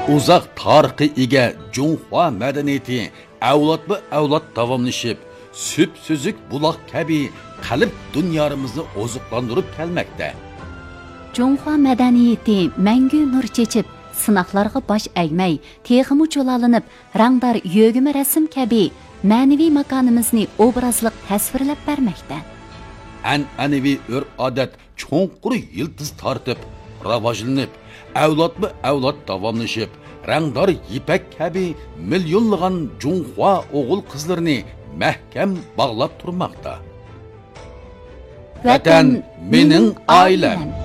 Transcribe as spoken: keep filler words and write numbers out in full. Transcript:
Uzaq tarixi ega Junhua madaniyati avlodma avlod davomlashib, süp-süzük buloq kabi qalb dunyomizni oziqlantirib kelmoqda. Junhua madaniyati mangu nur chechib, sinoqlarga bosh egmay, texmi cho'lalinib, rangdor yo'g'imi rasm kabi ma'naviy makonimizni obrazliq tasvirlab bermoqda. An'anaviy urf-odat cho'nqur yildiz tortib, rivojlanib, avlodma avlod davomlashib, rangdor ipak kabi millionlagan Junhua o'g'il qizlarini mahkam bog'lab turmoqda. Vatan mening oilam.